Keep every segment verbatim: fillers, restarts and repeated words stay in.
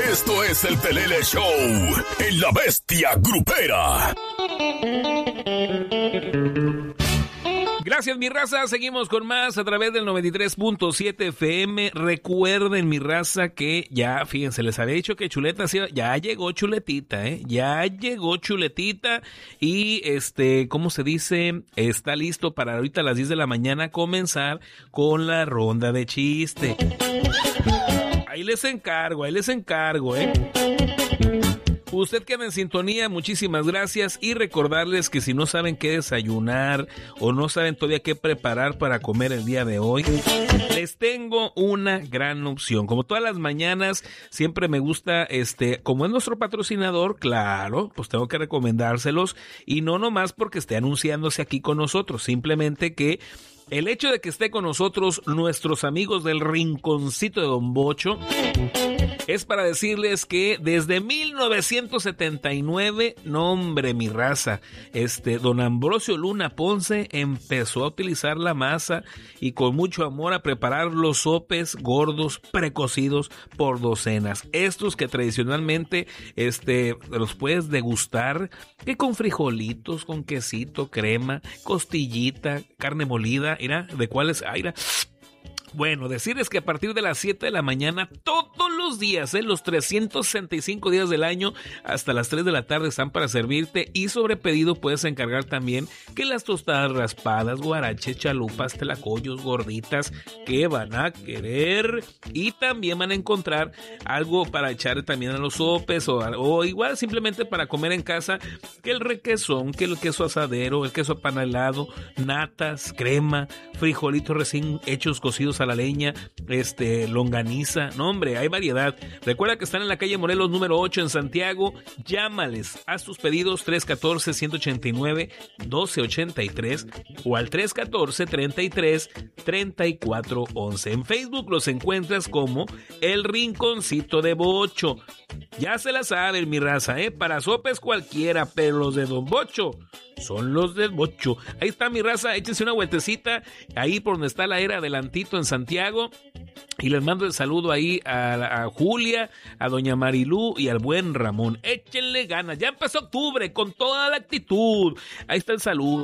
Esto es el Pelele Show en La Bestia Grupera. Gracias, mi raza. Seguimos con más a través del noventa y tres punto siete F M. Recuerden, mi raza, que ya, fíjense, les había dicho que Chuleta sí, ya llegó Chuletita, ¿eh? Ya llegó Chuletita y, este, ¿cómo se dice? Está listo para ahorita a las diez de la mañana comenzar con la ronda de chiste. Ahí les encargo, ahí les encargo, ¿eh? Usted queda en sintonía, muchísimas gracias, y recordarles que si no saben qué desayunar o no saben todavía qué preparar para comer el día de hoy, les tengo una gran opción. Como todas las mañanas, siempre me gusta, este, como es nuestro patrocinador, claro, pues tengo que recomendárselos, y no nomás porque esté anunciándose aquí con nosotros, simplemente que el hecho de que esté con nosotros nuestros amigos del Rinconcito de Don Bocho es para decirles que desde mil novecientos setenta y nueve, no hombre, mi raza, este, don Ambrosio Luna Ponce empezó a utilizar la masa y con mucho amor a preparar los sopes gordos precocidos por docenas. Estos que tradicionalmente, este, los puedes degustar que con frijolitos, con quesito, crema, costillita, carne molida. Mira, ¿de cuáles? Ay, mira. Bueno, decirles que a partir de las siete de la mañana, todos los días, ¿eh? los trescientos sesenta y cinco días del año, hasta las tres de la tarde están para servirte, y sobre pedido puedes encargar también que las tostadas raspadas, guaraches, chalupas, tlacoyos, gorditas, que van a querer, y también van a encontrar algo para echar también a los sopes, o, o igual simplemente para comer en casa, que el requesón, que el queso asadero, el queso apanelado, natas, crema, frijolitos recién hechos cocidos a la leña, este, longaniza, no hombre, hay variedad. Recuerda que están en la calle Morelos número ocho en Santiago. Llámales, haz tus pedidos tres uno cuatro, uno ocho nueve, uno dos ocho tres o al tres uno cuatro, treinta y tres, treinta y cuatro once. En Facebook los encuentras como El Rinconcito de Bocho. Ya se la saben, mi raza, ¿eh? Para sopes cualquiera, pero los de Don Bocho son los del Bocho. Ahí está, mi raza, échense una vueltecita ahí por donde está la era, adelantito en Santiago. Y les mando el saludo ahí a, a Julia, a doña Marilú y al buen Ramón. Échenle ganas, ya empezó octubre con toda la actitud. Ahí está el saludo.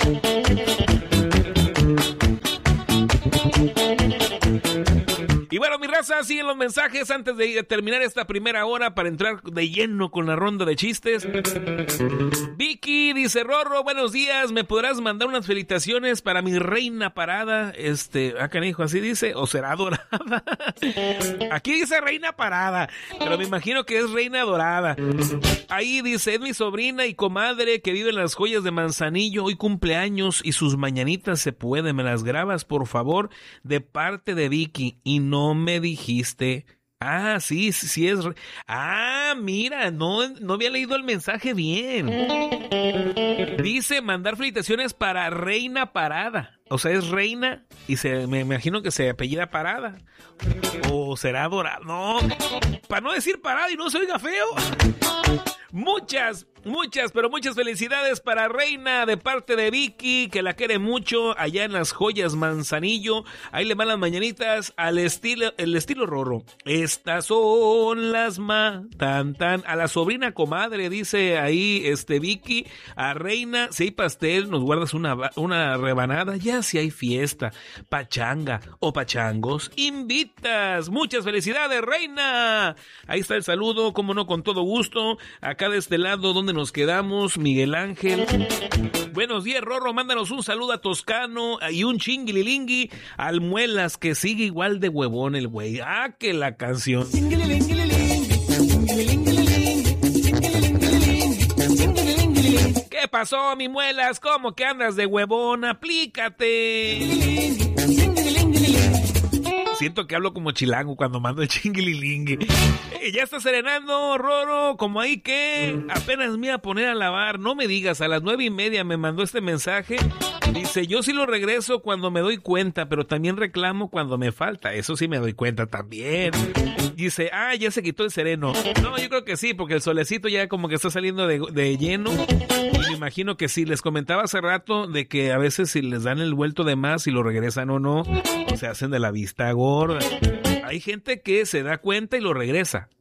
Y bueno, mi raza, siguen los mensajes antes de terminar esta primera hora para entrar de lleno con la ronda de chistes. Vicky dice: Rorro, buenos días, ¿me podrás mandar unas felicitaciones para mi reina parada? Este, acá canijo, así dice, o será dorada. Aquí dice reina parada, pero me imagino que es reina dorada. Ahí dice: es mi sobrina y comadre que vive en las Joyas de Manzanillo, hoy cumpleaños y sus mañanitas se puede, me las grabas por favor, de parte de Vicky. Y no No me dijiste. Ah, sí, sí es. Ah, mira, no, no había leído el mensaje bien. Dice mandar felicitaciones para Reina Parada. O sea, es reina y se, me imagino que se apellida Parada. O será Dorada. No, para no decir Parada y no se oiga feo. Muchas, muchas, pero muchas felicidades para Reina de parte de Vicky, que la quiere mucho allá en las Joyas Manzanillo. Ahí le van las mañanitas al estilo, el estilo Rorro. Estas son las ma, tan, tan. A la sobrina comadre, dice ahí este Vicky. A Reina, si hay pastel, nos guardas una, una rebanada. Ya si hay fiesta, pachanga o pachangos, invitas. Muchas felicidades, Reina. Ahí está el saludo, como no, con todo gusto. Acá de este lado donde nos quedamos, Miguel Ángel. Buenos días, Rorro, mándanos un saludo a Toscano y un chinguililingui al Muelas, que sigue igual de huevón el güey. Ah, que la canción. ¿Qué pasó, mi Muelas? ¿Cómo que andas de huevón? Aplícate. Siento que hablo como chilango cuando mando el chinguililingui. Eh, ya está serenando, Roro, como ahí que apenas me iba a poner a lavar. No me digas, a las nueve y media me mandó este mensaje. Dice, yo sí lo regreso cuando me doy cuenta, pero también reclamo cuando me falta. Eso sí me doy cuenta también. Dice, ah, ya se quitó el sereno. No, yo creo que sí, porque el solecito ya como que está saliendo de, de lleno. Y me imagino que sí, les comentaba hace rato de que a veces si les dan el vuelto de más, si lo regresan o no, se hacen de la vista gorda. Hay gente que se da cuenta y lo regresa.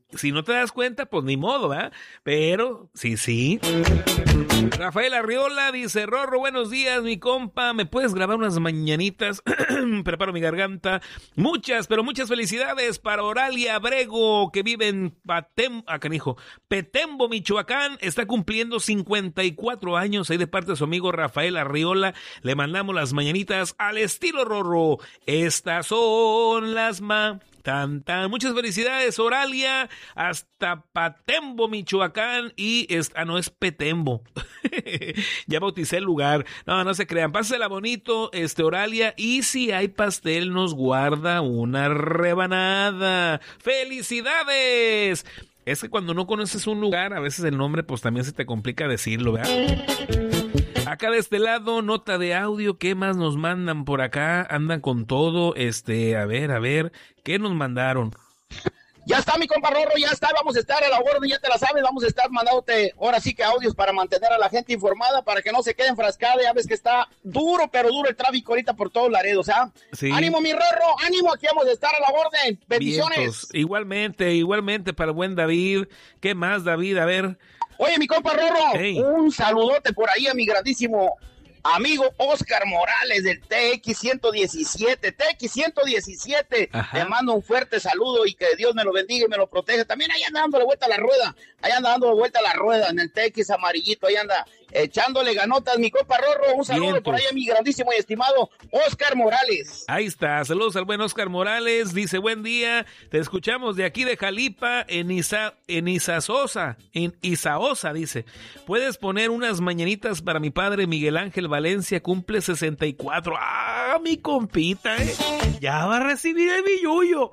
Si no te das cuenta, pues ni modo, ¿verdad? Pero, sí, sí. Rafael Arriola dice, Rorro, buenos días, mi compa, ¿me puedes grabar unas mañanitas? Preparo mi garganta. Muchas, pero muchas felicidades para Oralia Abrego, que vive en Patem, ah, canijo, Petembo, Michoacán. Está cumpliendo cincuenta y cuatro años. Ahí de parte de su amigo Rafael Arriola, le mandamos las mañanitas al estilo Rorro. Estas son las ma... Tan, tan. Muchas felicidades, Oralia, hasta Patembo, Michoacán, y es, ah, no, es Petembo. Ya bauticé el lugar. No, no se crean. Pásela bonito, este, Oralia, y si hay pastel, nos guarda una rebanada. ¡Felicidades! Es que cuando no conoces un lugar, a veces el nombre, pues también se te complica decirlo, ¿verdad? Acá de este lado, nota de audio, ¿qué más nos mandan por acá? Andan con todo, este, a ver, a ver, ¿qué nos mandaron? Ya está, mi compa Rorro, ya está, vamos a estar a la orden, ya te la sabes, vamos a estar mandándote ahora sí que audios para mantener a la gente informada, para que no se quede enfrascada. Ya ves que está duro, pero duro el tráfico ahorita por todos Laredos, ¿ah? Sí. Ánimo, mi Rorro, ánimo, aquí vamos a estar a la orden, bendiciones. Vientos. Igualmente, igualmente para el buen David. ¿Qué más, David? A ver. Oye, mi compa Rorro, hey, un saludote por ahí a mi grandísimo amigo Oscar Morales del T X ciento diecisiete, T X ciento diecisiete. Ajá. Te mando un fuerte saludo y que Dios me lo bendiga y me lo proteja. También ahí anda dándole vuelta a la rueda, ahí anda dando vuelta a la rueda en el T X amarillito, ahí anda echándole ganotas, mi compa Rorro. Un saludo Vientos. Por ahí a mi grandísimo y estimado Oscar Morales. Ahí está, saludos al buen Oscar Morales. Dice, buen día, te escuchamos de aquí de Jalipa, en Isa, en Izaosa, en Izaosa, dice. ¿Puedes poner unas mañanitas para mi padre Miguel Ángel Valencia? Cumple sesenta y cuatro. ¡Ah, mi compita, eh! Ya va a recibir el billuyo.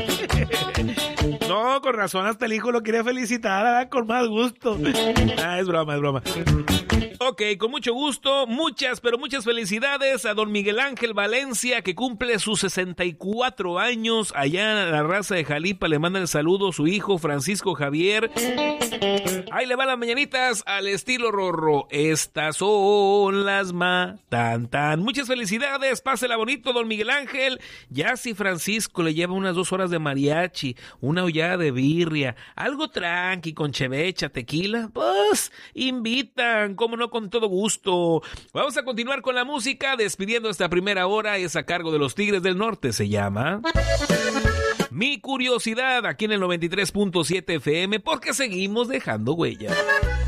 No, con razón, hasta el hijo lo quiere felicitar, ¿verdad? Con más gusto. Ah, es broma, es broma. Ok, con mucho gusto, muchas, pero muchas felicidades a don Miguel Ángel Valencia, que cumple sus sesenta y cuatro años allá en la raza de Jalipa. Le manda el saludo a su hijo Francisco Javier. Ahí le van las mañanitas al estilo Rorro. Estas son las ma, tan, tan. Muchas felicidades, pásela bonito, don Miguel Ángel. Ya si Francisco le lleva unas dos horas de mariachi, una ollada de birria, algo tranqui con chevecha, tequila, pues invitan, cómo no, con todo gusto. Vamos a continuar con la música, despidiendo esta primera hora. Es a cargo de los Tigres del Norte, se llama Mi Curiosidad, aquí en el noventa y tres punto siete F M, porque seguimos dejando huella.